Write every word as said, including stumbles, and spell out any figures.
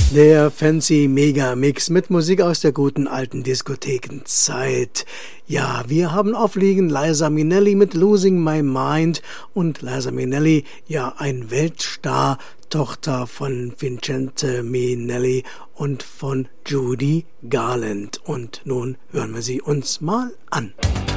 Der Fancy Mega Mix mit Musik aus der guten alten Diskothekenzeit. Ja, wir haben aufliegen Liza Minnelli mit Losing My Mind und Liza Minnelli, ja, ein Weltstar, Tochter von Vincente Minnelli und von Judy Garland. Und nun hören wir sie uns mal an.